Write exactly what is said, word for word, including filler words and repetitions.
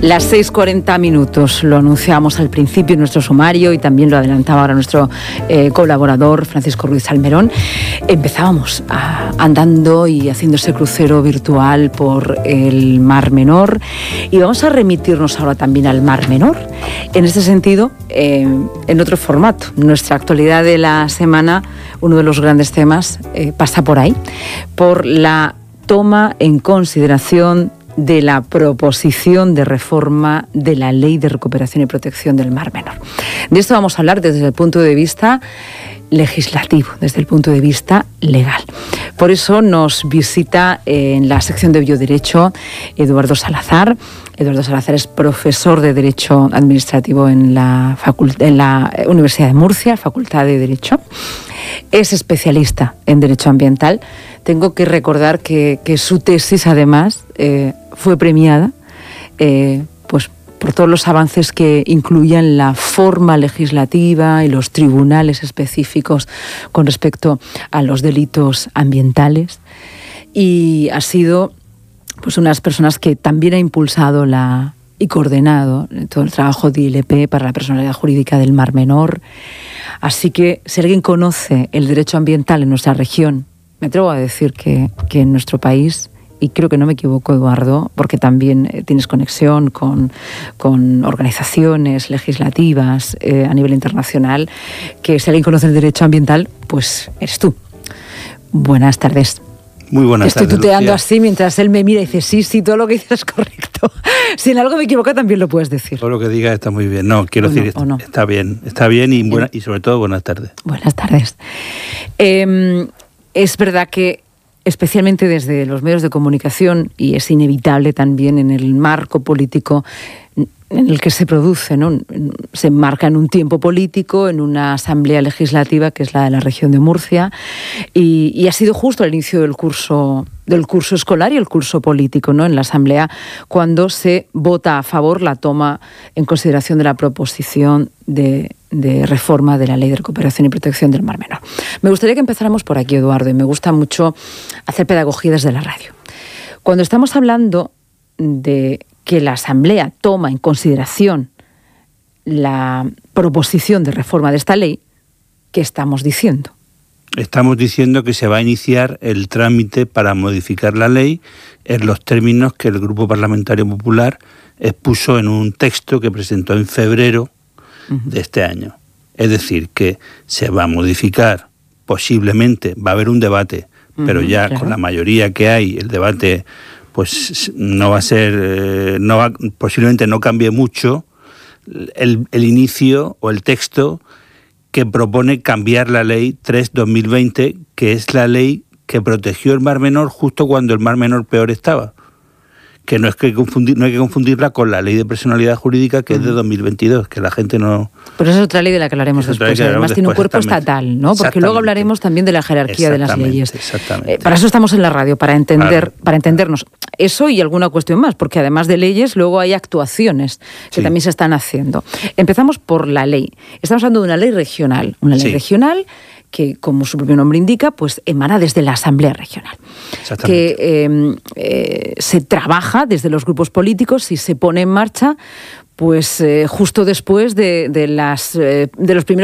Las seis cuarenta minutos, lo anunciamos al principio en nuestro sumario y también lo adelantaba ahora nuestro eh, colaborador Francisco Ruiz Salmerón. Empezábamos a, andando y haciendo ese crucero virtual por el Mar Menor y vamos a remitirnos ahora también al Mar Menor. En este sentido, eh, en otro formato, nuestra actualidad de la semana, uno de los grandes temas eh, pasa por ahí, por la toma en consideración de la proposición de reforma de la Ley de Recuperación y Protección del Mar Menor. De esto vamos a hablar desde el punto de vista legislativo, desde el punto de vista legal. Por eso nos visita en la sección de Bioderecho Eduardo Salazar. Eduardo Salazar es profesor de Derecho Administrativo en la, Facult- en la Universidad de Murcia, Facultad de Derecho. Es especialista en Derecho Ambiental. Tengo que recordar que, que su tesis, además, eh, fue premiada eh, pues, por todos los avances que incluían la forma legislativa y los tribunales específicos con respecto a los delitos ambientales. Y ha sido pues, una de las personas que también ha impulsado la, y coordinado todo el trabajo de I L P para la personalidad jurídica del Mar Menor. Así que si alguien conoce el derecho ambiental en nuestra región, me atrevo a decir que, que en nuestro país, y creo que no me equivoco, Eduardo, porque también eh, tienes conexión con, con organizaciones legislativas eh, a nivel internacional, que si alguien conoce el derecho ambiental, pues eres tú. Buenas tardes. Muy buenas Estoy tardes, tuteando Lucía. así mientras él me mira y dice, sí, sí, todo lo que dices es correcto. Si en algo me equivoco también lo puedes decir. Todo lo que digas está muy bien. No, quiero O no, decir, o no. está bien, está bien y, buena, y sobre todo buenas tardes. Buenas tardes. Eh, es verdad que especialmente desde los medios de comunicación, y es inevitable también en el marco político en el que se produce, ¿no? Se enmarca en un tiempo político, en una asamblea legislativa que es la de la región de Murcia, y, y ha sido justo al inicio del curso, del curso escolar y el curso político, ¿no? En la asamblea, cuando se vota a favor la toma en consideración de la proposición de, de reforma de la Ley de Recuperación y Protección del Mar Menor. Me gustaría que empezáramos por aquí, Eduardo, y me gusta mucho hacer pedagogía desde la radio. Cuando estamos hablando de que la Asamblea toma en consideración la proposición de reforma de esta ley, ¿qué estamos diciendo? Estamos diciendo que se va a iniciar el trámite para modificar la ley en los términos que el Grupo Parlamentario Popular expuso en un texto que presentó en febrero uh-huh. de este año. Es decir, que se va a modificar, posiblemente, va a haber un debate, uh-huh, pero ya claro. con la mayoría que hay, el debate pues no va a ser, eh, no va, posiblemente no cambie mucho el, el inicio o el texto que propone cambiar la ley tres barra dos mil veinte, que es la ley que protegió el Mar Menor justo cuando el Mar Menor peor estaba. Que no es que confundir, no hay que confundirla con la ley de personalidad jurídica, que uh-huh. es de dos mil veintidós, que la gente no... Pero esa es otra ley de la que hablaremos después. Que Además tiene un cuerpo estatal, ¿no? Porque luego hablaremos también de la jerarquía de las leyes. Exactamente. Eh, para eso estamos en la radio, para entender, claro. para entendernos. Eso y alguna cuestión más, porque además de leyes, luego hay actuaciones que sí. también se están haciendo. Empezamos por la ley. Estamos hablando de una ley regional. Una ley sí. regional que, como su propio nombre indica, pues emana desde la Asamblea Regional, que eh, eh, se trabaja desde los grupos políticos y se pone en marcha pues eh, justo después de, de, las, eh, de los primeros